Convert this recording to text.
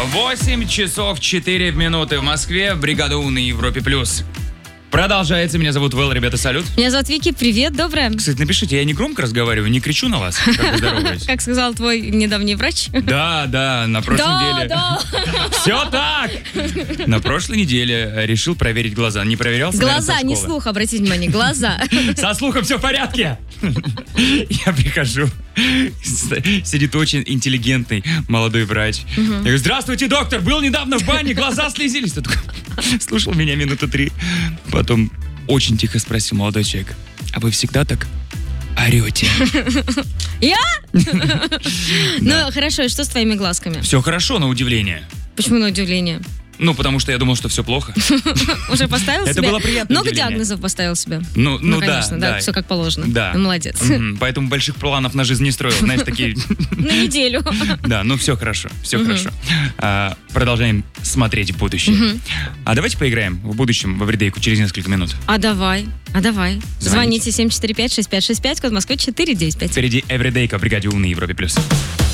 8 часов 4 минуты в Москве. Бригада У на Европе+. Продолжается. Меня зовут Вэл. Ребята, салют. Меня зовут Вики. Привет, доброе. Кстати, напишите, я не громко разговариваю, не кричу на вас, как вы здороваетесь. Как сказал твой недавний врач. Да, на прошлой неделе. Да. Все так! На прошлой неделе решил проверить глаза. Не проверялся, наверное, Глаза, со не школы. слух, обратите внимание, глаза. Со слухом все в порядке. Я прихожу, сидит очень интеллигентный молодой врач. Я говорю: здравствуйте, доктор, был недавно в бане, глаза слезились. Тот такой слушал меня минуты 3. Потом очень тихо спросил молодой человек: а вы всегда так орете? Я? Ну, хорошо, и что с твоими глазками? Все хорошо, на удивление. Почему на удивление? Ну, потому что я думал, что все плохо. Уже поставил себе? Это было приятное Много удивление. диагнозов поставил себе? Ну конечно, да. все как положено. Да. Молодец. Поэтому больших планов на жизнь не строил. Знаешь, такие... На неделю. Да, ну все хорошо, все хорошо. Продолжаем смотреть в будущее. А давайте поиграем в будущем в Эвридейку через несколько минут. А давай. Звоните 745-6565, код Москвы 495. Впереди Эвридейка в Бригаде У на Европе+.